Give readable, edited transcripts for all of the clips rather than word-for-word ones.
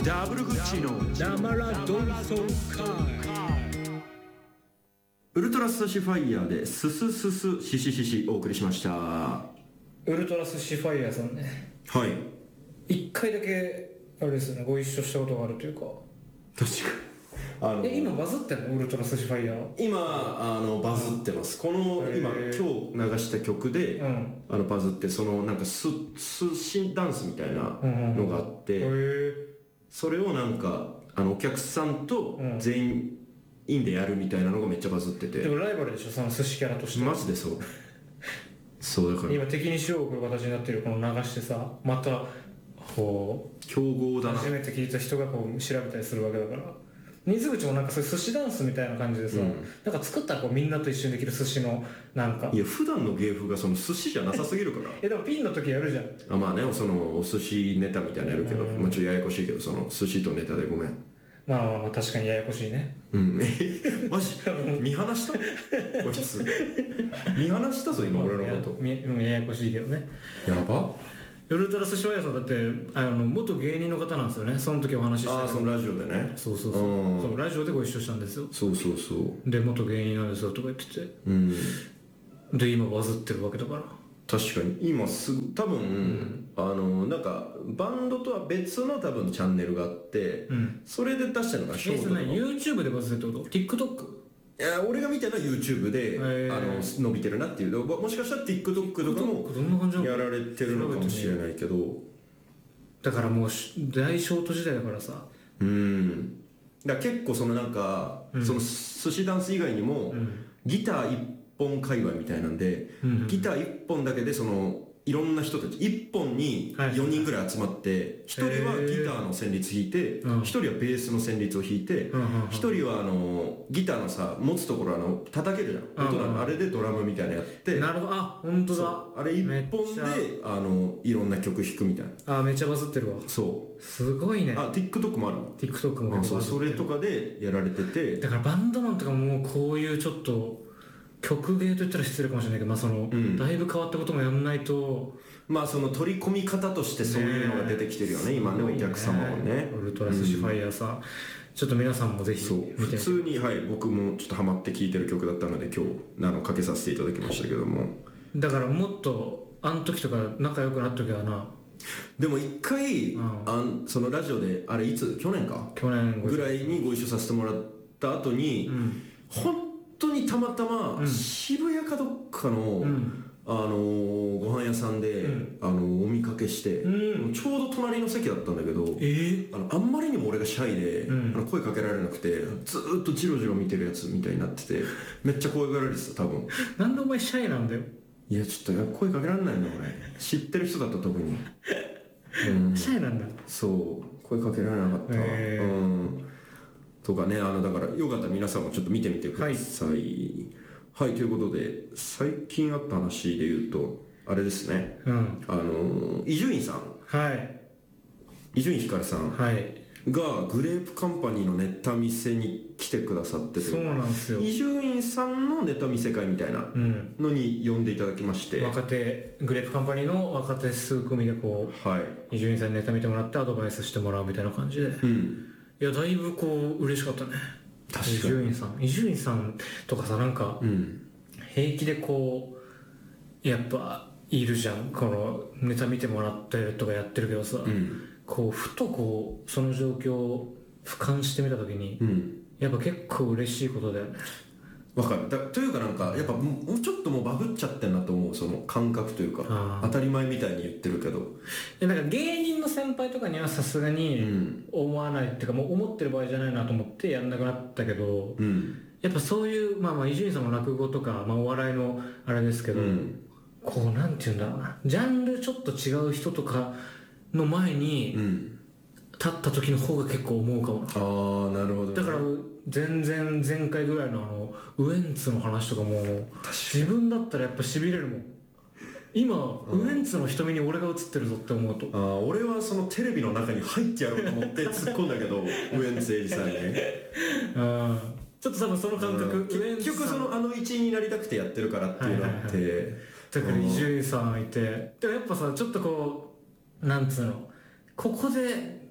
ダブルグッチのラマラドンソン会。 ウルトラスシファイヤーでススススシシシシお送りしました。はウルトラスシファイヤーさんね、 い、 一回だけあれですよね、ご一緒したことがあるというか。 確かに今バズってんのウルトラスシファイヤー。 今バズってます。この今日流した曲で、バズって、そのなんか寿司ダンスみたいなのがあって、それをなんかお客さんと全員でやるみたいなのがめっちゃバズってて。 でもライバルでしょ、その寿司キャラとして。 マジでそうそうだから今敵に塩を送る形になってるこの流してさ、またこう強豪だな。 初めて聞いた人がこう調べたりするわけだから。水口もなんかそういう寿司ダンスみたいな感じでさ、なんか作ったらこうみんなと一緒にできる寿司のなんか。 いや普段の芸風がその寿司じゃなさすぎるからでもピンの時やるじゃん。 まあね、そのお寿司ネタみたいなのやるけど、まあちょっとややこしいけど、その寿司とネタでごめん。 まあ確かにややこしいね。 マジ見放したこいつ見放したぞ今俺のこと。 ややこしいけどね。 やば。 ウルトラスシファイヤーさんだって元芸人の方なんですよね。その時お話ししたそのラジオでね。 そうラジオでご一緒したんですよ。 そうで元芸人なんですよとか言ってて、で今バズってるわけだから。 確かに今多分、なんかバンドとは別の多分チャンネルがあって、それで出したのがショートとか。 YouTube でバズってるってこと？ TikTok？ いや俺が見たのは YouTube で、伸びてるなっていう。もしかしたら TikTok とかもやられてるのかもしれないけど、 だからもう大ショート時代だからさ。 だから結構そのなんか、その寿司ダンス以外にも、ギター一本界隈みたいなんで、ギター一本だけでそのいろんな人たち一本に4人ぐらい集まって、1人はギターの旋律弾いて、1人はベースの旋律を弾いて、1人はギターのさ持つところ叩けるじゃん、音なのあれでドラムみたいなやって。 なるほど。本当だ。 あれ一本でいろんな曲弾くみたいな。 めっちゃバズってるわ。 そうすごいね。 TikTok もある。 TikTok も結構バズってる。 それとかでやられてて、 だからバンドマンとかももうこういうちょっと曲芸と言ったら失礼かもしれないけど、だいぶ変わったこともやんないと。 その取り込み方としてそういうのが出てきてるよね、今ね、お客様はね。 ウルトラスシファイヤーさん、ちょっと皆さんもぜひ見てみて。 普通に僕もちょっとハマって聴いてる曲だったので今日かけさせていただきましたけども。 だからもっとあの時とか仲良くなっときゃな。 でも一回、そのラジオであれいつ去年ぐらいにご一緒させてもらった後に、本当にたまたま渋谷かどっかの、ご飯屋さんで、お見かけして、ちょうど隣の席だったんだけど、あんまりにも俺がシャイで、声かけられなくてずーっとジロジロ見てるやつみたいになってて、めっちゃ声がられてた多分。 なんでお前シャイなんだよ。 いやちょっと声かけられないの俺。知ってる人だった特に。 シャイなんだ。 そう声かけられなかった。とかね、だからよかったら皆さんもちょっと見てみてください。はい、ということで最近あった話で言うとあれですね、伊集院さん、伊集院光さんがグレープカンパニーのネタ見せに来てくださってて、 そうなんですよ。 伊集院さんのネタ見せ会みたいなのに呼んでいただきまして、 グレープカンパニーの若手数組でこう、伊集院さんにネタ見てもらってアドバイスしてもらうみたいな感じで、いやだいぶこう嬉しかったね。伊集院さんとかさ、なんか、平気でこうやっぱいるじゃん、このネタ見てもらってるとかやってるけどさ、こうふとこうその状況を俯瞰してみた時に、やっぱ結構嬉しいことだよね。 わかる。というかなんかやっぱもうちょっともうバグっちゃってんなと思う、その感覚というか、当たり前みたいに言ってるけど、 なんか芸人の先輩とかにはさすがに思わないっていうか、もう思ってる場合じゃないなと思ってやんなくなったけど、やっぱそういう伊集院さんも落語とか、お笑いのあれですけど、こうなんていうんだろうな、ジャンルちょっと違う人とかの前に立った時の方が結構思うかもな。 なるほど、ね、 だから全然前回ぐらいのウエンツの話とかも自分だったらやっぱ痺れるもん。今ウエンツの瞳に俺が映ってるぞって思うと、 俺はそのテレビの中に入ってやろうと思って突っ込んだけどウエンツ瑛士さんにねちょっと多分その感覚、 結局その一員になりたくてやってるからっていうのがあって、 だから伊集院さんいて、でもやっぱさちょっとこうなんつうの、ここで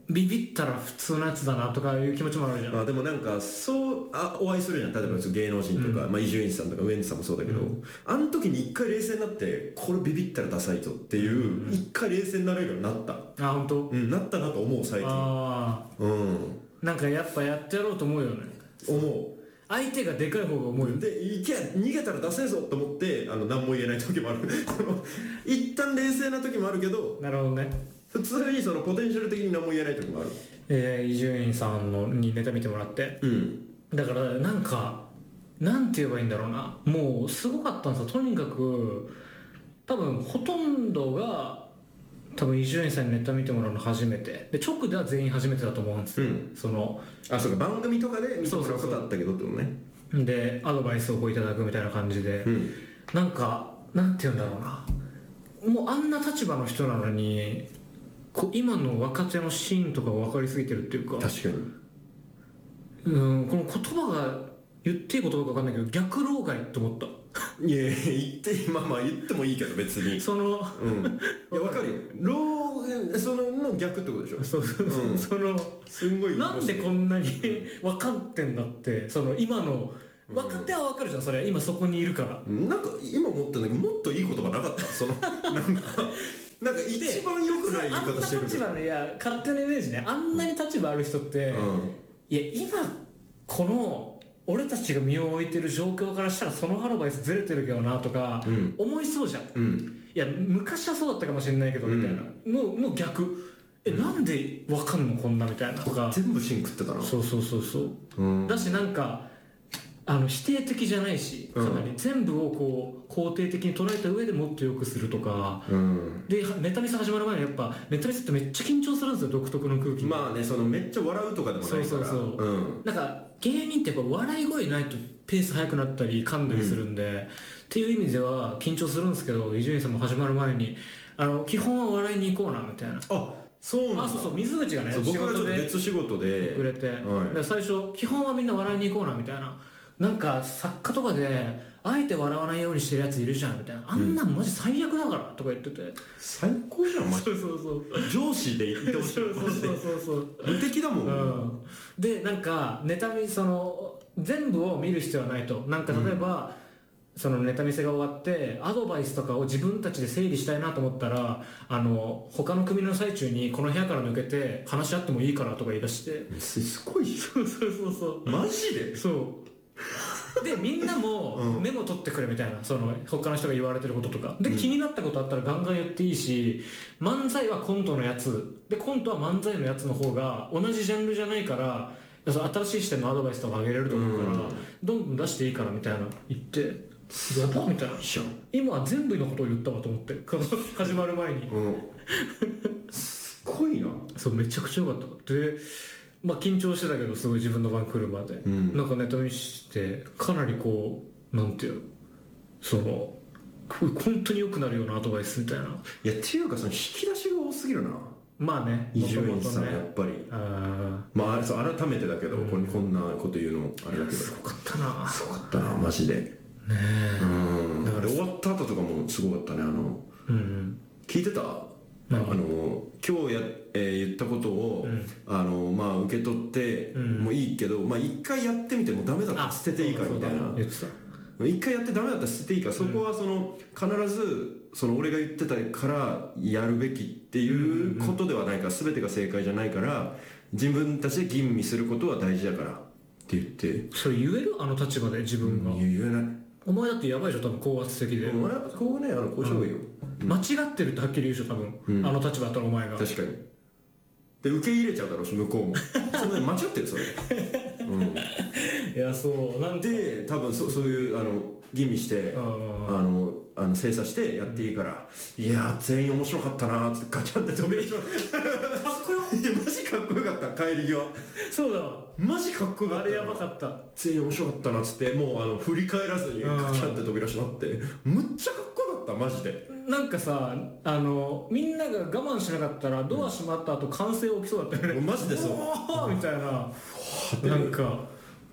ビビったら普通のやつだなとかいう気持ちもあるじゃん。 でもなんかそうお会いするじゃん、例えば芸能人とか伊集院さんとかウエンツさんもそうだけど、あの時に一回冷静になってこれビビったらダサいぞっていう一回冷静になれるようになった。 本当？ なったなと思う最近。 なんかやっぱやってやろうと思うよね。 思う。 相手がでかい方が思うよ。 で逃げたらダサいぞと思って何も言えない時もある一旦冷静な時もあるけど、 なるほどね。 普通にそのポテンシャル的に何も言えない時もある。 伊集院さんにネタ見てもらって、だからなんかなんて言えばいいんだろうな、もうすごかったんですよ。とにかく多分ほとんどが伊集院さんにネタ見てもらうの初めてで、直では全員初めてだと思うんですよ、 そうか、番組とかで見てもらうことあったけどってことね。 でアドバイスをこういただくみたいな感じで、なんかなんて言うんだろうな、もうあんな立場の人なのに今の若手のシーンとかが分かりすぎてるっていうか、 確かにこの言葉が言っていいことか分かんないけど逆老害って思った。 いや言ってもいいけど別にいや分かるよ、その逆ってことでしょ。すんごいなんでこんなに分かってんだって、今の分かっては分かるじゃん、それ今そこにいるから。 なんか今思ったんだけど、もっといい言葉なかったなんか一番良くない言い方してる。 あんな立場の、いや勝手なイメージね、あんなに立場ある人って、いや今この俺たちが身を置いてる状況からしたらそのアドバイスずれてるけどなとか思いそうじゃん、いや昔はそうだったかもしれないけどみたいなの逆、なんでわかんのこんなみたいなとか、 全部芯食ってたな。 そうだし、なんか否定的じゃないし、かなり全部をこう肯定的に捉えた上でもっと良くするとか、でネタ見せ始まる前にやっぱネタ見せってめっちゃ緊張するんですよ、独特の空気。 めっちゃ笑うとかでもないから。 なんか芸人ってやっぱ笑い声ないとペース速くなったり噛んだりするんで、っていう意味では緊張するんですけど、伊集院さんも始まる前に基本は笑いに行こうなみたいな。 そうなんだ。 水口がね、 僕はちょっと別仕事でくれて、最初基本はみんな笑いに行こうなみたいな。なんか作家とかであえて笑わないようにしてるやついるじゃんみたいな、あんなんマジ最悪だからとか言ってて、 最高じゃんマジで。上司で言ってほしい。無敵だもん。 でなんかネタ見全部を見る必要はないと。なんか例えば、そのネタ見せが終わってアドバイスとかを自分たちで整理したいなと思ったら他の組の最中にこの部屋から抜けて話し合ってもいいからとか言い出して、 すごいじゃん。 そうマジで。 でみんなもメモ取ってくれみたいな、他の人が言われてることとかで、気になったことあったらガンガン言っていいし、漫才はコントのやつで、コントは漫才のやつの方が同じジャンルじゃないから新しい視点のアドバイスとかあげれると思うから、どんどん出していいからみたいな言って、やばみたいな、今は全部のことを言ったわと思って始まる前にすごいな。 めちゃくちゃ良かった。で緊張してたけど、すごい自分の番来るまで、なんかネタ見してかなりなんていう本当に良くなるようなアドバイスみたいな。 いやっていうか引き出しが多すぎるな。伊集院さんやっぱり改めてだけど、こんなこと言うのあれだけど、 すごかったなマジでね。だから終わった後とかもすごかったね。聞いてた？今日言ったことを受け取ってもいいけど、一回やってみてもダメだったら捨てていいからみたいな。一回やってダメだったら捨てていいから、そこは必ず俺が言ってたからやるべきっていうことではないから、全てが正解じゃないから、自分たちで吟味することは大事だからって言って。 それ言える？立場で自分が。 言えない。 お前だってやばいでしょ多分、高圧的で。 お前こうね、こうした方がいいよ。 間違ってるってはっきり言うでしょ多分、立場だったらお前が。 確かに。で受け入れちゃうだろうし、向こうもそんなに間違ってるそれ。 いやなんで多分そういう吟味して精査してやっていいから、いや全員面白かったなーってガチャンって飛び出しましたかっこよ。いやマジかっこよかった。帰り際そうだわ、 マジかっこよかった。 あれやばかった。 全員面白かったなっつって、もう振り返らずにガチャンって飛び出しまって、むっちゃかっこよかったマジで。 なんかさみんなが我慢しなかったらドア閉まった後歓声起きそうだったよね。 マジでそうみたいな、なんか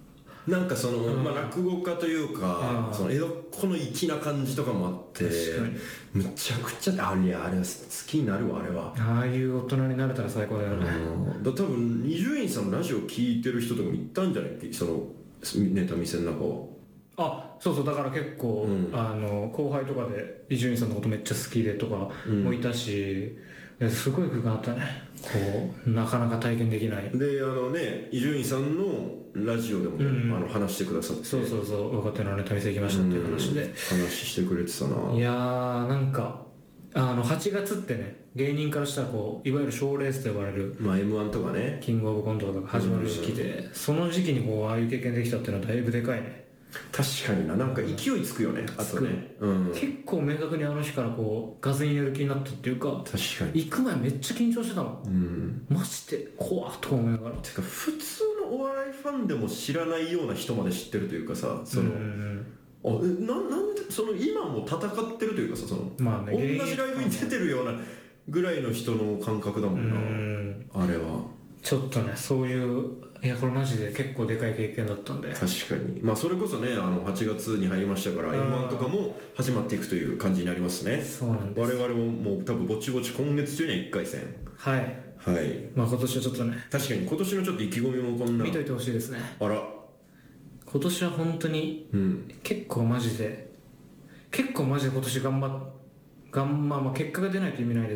なんかその、まあ、落語家というかその江戸っ子の粋な感じとかもあってむちゃくちゃあれは好きになるわあれは。 ああいう大人になれたら最高だよね。 だ多分伊集院さんのラジオ聞いてる人とかもいったんじゃないそのネタ見せの中は。 そうそう、だから結構、後輩とかで伊集院さんのことめっちゃ好きでとかもいたし、すごい空間あったね。こうなかなか体験できない。 で伊集院さんのラジオでも、話してくださって、 そう若手のネタ見せ行きましたっていう話で、 話してくれてたな。 いやーなんか8月ってね、芸人からしたらこういわゆる賞レースと呼ばれる、 M1 とかね、 キングオブコントとかが始まる時期で、その時期にこうああいう経験できたっていうのはだいぶでかいね。 確かになんか勢いつくよね。あとね、 結構明確にあの日からこうがぜんやる気になったっていうか、 確かに行く前めっちゃ緊張してたもん、マジで怖っと思いながら。 てか普通のお笑いファンでも知らないような人まで知ってるというかさ、その、なんでその今も戦ってるというかさ、その、同じライブに出てるようなぐらいの人の感覚だもんな、あれは。 ちょっとね、そういういやこれマジで結構でかい経験だったんで。 確かに、まあそれこそね8月に入りましたから M1 とかも始まっていくという感じになりますね。 そうなんです。 我々ももう多分ぼちぼち今月中には1回戦。 まあ今年はちょっとね、 確かに今年のちょっと意気込みもこんな見といてほしいですね。 あら、 今年は本当に、結構マジで今年まあ結果が出ないと意味ないです